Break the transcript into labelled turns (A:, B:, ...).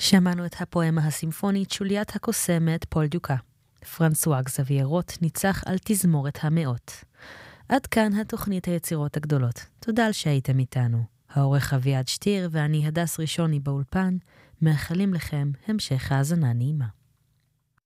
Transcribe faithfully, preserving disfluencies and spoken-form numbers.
A: שמענו את הפואמה הסימפונית שוליית הקוסמת פול דוקה. פרנסואה גזביירוט ניצח על תזמורת המאות. עד כאן התוכנית היצירות הגדולות. תודה על שהייתם איתנו. העורך אביעד שטיר ואני הדס ראשוני באולפן, מאחלים לכם המשך האזנה נעימה.